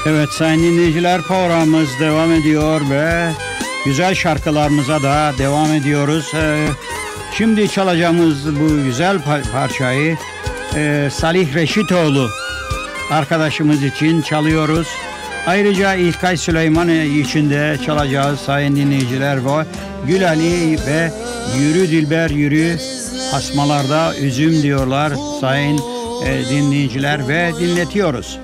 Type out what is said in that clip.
Evet sayın dinleyiciler, programımız devam ediyor ve güzel şarkılarımıza da devam ediyoruz. Şimdi çalacağımız bu güzel parçayı Salih Reşitoğlu arkadaşımız için çalıyoruz. Ayrıca İlkay Süleyman için de çalacağız sayın dinleyiciler. Ve Gül Ali ve Yürü Dilber Yürü, asmalarda üzüm diyorlar sayın dinleyiciler ve dinletiyoruz.